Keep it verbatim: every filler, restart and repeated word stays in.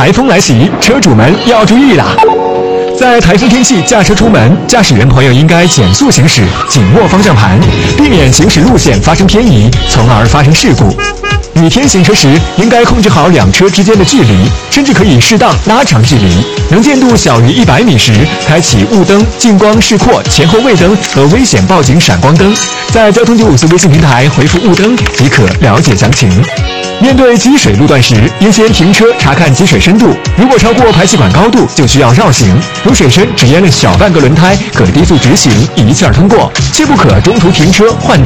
台风来袭，车主们要注意啦！在台风天气驾车出门，驾驶员朋友应该减速行驶，紧握方向盘，避免行驶路线发生偏移，从而发生事故。雨天行车时，应该控制好两车之间的距离，甚至可以适当拉长距离。能见度小于一百米时，开启雾灯、近光视廓、前后位灯和危险报警闪光灯。在交通九五四微信平台回复“雾灯”即可了解详情。面对积水路段时，应先停车查看积水深度，如果超过排气管高度，就需要绕行。如水深只淹了小半个轮胎，可低速直行，一气儿通过，切不可中途停车换。